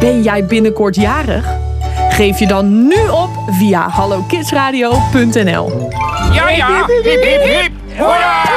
Ben jij binnenkort jarig? Geef je dan nu op via hallokidsradio.nl. Ja, hip, hip, hip, hip. Hoera!